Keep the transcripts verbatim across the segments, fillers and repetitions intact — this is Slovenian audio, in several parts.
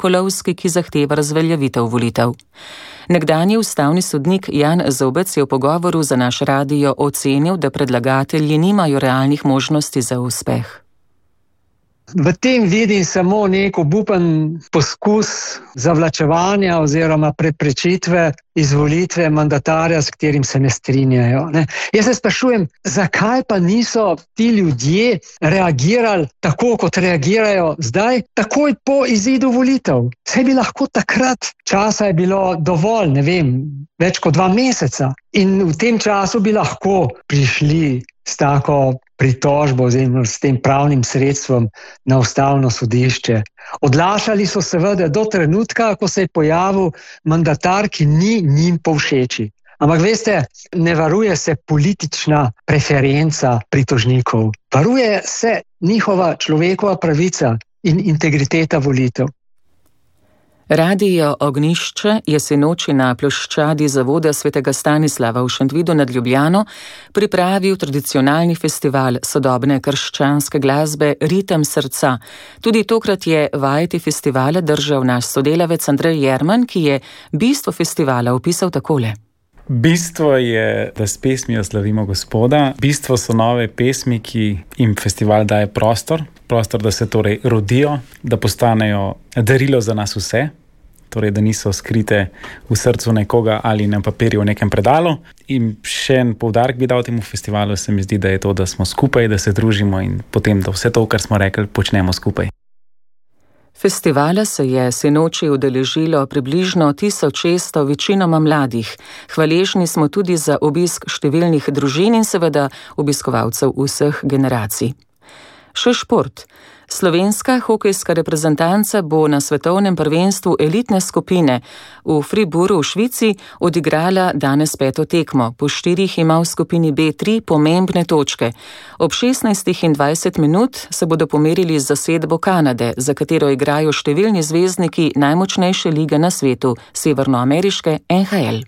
Kolovski, ki zahteva razveljavitev volitev. Nekdanji ustavni sodnik Jan Zobec je v pogovoru za naš radio ocenil, da predlagatelji nimajo realnih možnosti za uspeh. V tem vidim samo nek obupen poskus zavlačevanja oziroma preprečitve izvolitve mandatarja, s katerim se ne strinjajo. Ne? Jaz se sprašujem, zakaj pa niso ti ljudje reagirali tako, kot reagirajo zdaj, takoj po izidu volitev. Saj bi lahko takrat, časa je bilo dovolj, ne vem, več kot dva meseca. In v tem času bi lahko prišli s tako pritožbo oziroma s tem pravnim sredstvom na ustavno sodišče. Odlašali so seveda do trenutka, ko se je pojavil mandatar, ki ni njim povšeči. Ampak veste, ne varuje se politična preferenca pritožnikov. Varuje se njihova človekova pravica in integriteta volitev. Radio Ognjišče je sinoči na ploščadi Zavoda svetega Stanislava v Šentvidu nad Ljubljano pripravil tradicionalni festival sodobne krščanske glasbe Ritem srca. Tudi tokrat je vajeti festivala držal naš sodelavec Andrej Jerman, ki je bistvo festivala opisal takole. Bistvo je, da s pesmijo slavimo Gospoda. Bistvo so nove pesmi, ki jim festival daje prostor. Prostor, da se torej rodijo, da postanejo darilo za nas vse. Torej, da niso skrite v srcu nekoga ali na papirju v nekem predalu. In še en poudarek bi dal temu festivalu, se mi zdi, da je to, da smo skupaj, da se družimo in potem, da vse to, kar smo rekli, počnemo skupaj. Festivala se je sinoči udeležilo približno tisoč šeststo večinoma mladih. Hvaležni smo tudi za obisk številnih družin in seveda obiskovalcev vseh generacij. Še šport. Slovenska hokejska reprezentanca bo na svetovnem prvenstvu elitne skupine v Fribourgu v Švici odigrala danes peto tekmo. Po štirih ima v skupini B tri pomembne točke. Ob šestnajstih in dvajset minut se bodo pomerili z zasedbo Kanade, za katero igrajo številni zvezdniki najmočnejše lige na svetu, severnoameriške N H L.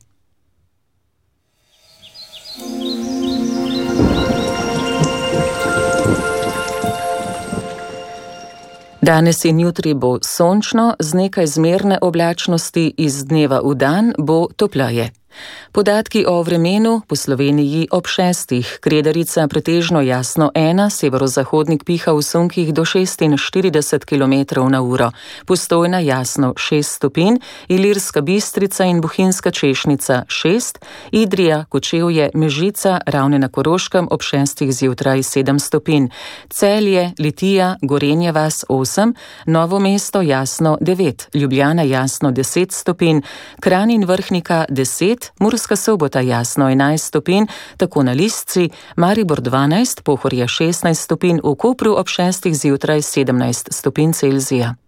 Danes in jutri bo sončno, z nekaj zmerne oblačnosti, iz dneva v dan bo topleje. Podatki o vremenu po Sloveniji ob šestih. Kredarica pretežno jasno ena, severozahodnik piha v sunkih do šestinštirideset kilometrov na uro. Postojna jasno šest stopinj, Ilirska Bistrica in Bohinjska Češnica šest, Idrija, Kočevje, Mežica, Ravne na Koroškem ob šestih zjutraj sedem stopinj, Celje, Litija, Gorenje vas osem, Novo mesto jasno devet, Ljubljana jasno deset stopinj, Kranj in Vrhnika deset, Murska Sobota jasno enajst stopinj, tako na Listci, Maribor dvanajst, Pohorje šestnajst stopinj, v Kopru ob šestih zjutraj sedemnajst stopinj Celzija.